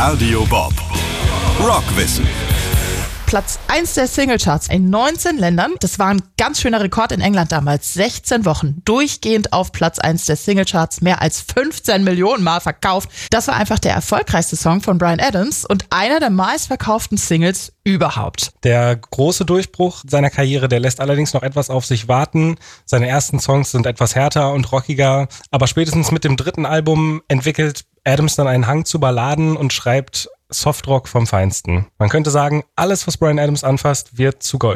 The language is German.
Radio Bob. Rockwissen. Platz 1 der Singlecharts in 19 Ländern. Das war ein ganz schöner Rekord in England damals. 16 Wochen durchgehend auf Platz 1 der Singlecharts. Mehr als 15 Millionen Mal verkauft. Das war einfach der erfolgreichste Song von Bryan Adams und einer der meistverkauften Singles überhaupt. Der große Durchbruch seiner Karriere, der lässt allerdings noch etwas auf sich warten. Seine ersten Songs sind etwas härter und rockiger. Aber spätestens mit dem 3. Album entwickelt Adams dann einen Hang zu Balladen und schreibt Softrock vom Feinsten. Man könnte sagen, alles, was Bryan Adams anfasst, wird zu Gold.